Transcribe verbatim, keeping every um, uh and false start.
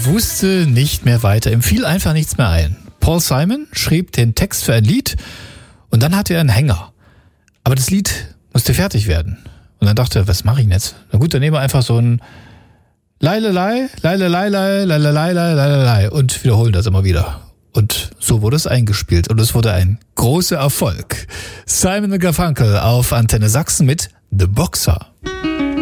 er wusste nicht mehr weiter. Ihm fiel einfach nichts mehr ein. Paul Simon schrieb den Text für ein Lied und dann hatte er einen Hänger. Aber das Lied musste fertig werden. Und dann dachte er, was mache ich denn jetzt? Na gut, dann nehmen wir einfach so ein Leilelei, Leilelei, Leilelei, Leilelei und wiederholen das immer wieder. Und so wurde es eingespielt und es wurde ein großer Erfolg. Simon und Garfunkel auf Antenne Sachsen mit The Boxer.